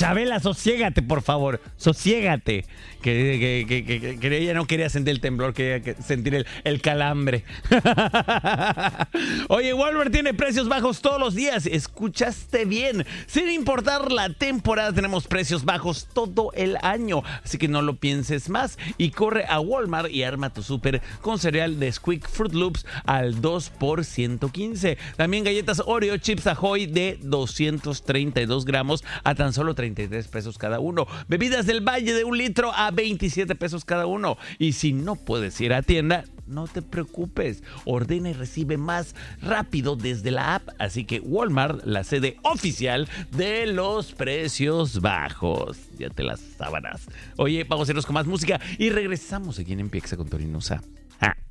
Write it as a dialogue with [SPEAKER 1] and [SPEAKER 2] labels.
[SPEAKER 1] Chabela, sosiégate, por favor. Sosiégate. Que ella no quería sentir el temblor, quería sentir el calambre. Oye, Walmart tiene precios bajos todos los días. Escuchaste bien. Sin importar la temporada, tenemos precios bajos todo el año. Así que no lo pienses más y corre a Walmart y arma tu súper con cereal de Squeak Fruit Loops al 2 por 115. También galletas Oreo Chips Ahoy de 232 gramos a tan solo 33 pesos cada uno. Bebidas del Valle de 1 litro a 27 pesos cada uno. Y si no puedes ir a tienda, no te preocupes. Ordena y recibe más rápido desde la app. Así que Walmart, la sede oficial de los precios bajos. Ya te las sábanas. Oye, vamos a irnos con más música y regresamos aquí en Empieza con Tori Nusa.